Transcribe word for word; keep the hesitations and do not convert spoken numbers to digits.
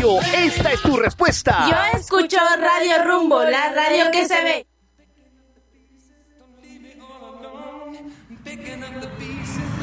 radio, esta es tu respuesta. Yo escucho Radio Rumbo, la radio que se ve. Picking up the pieces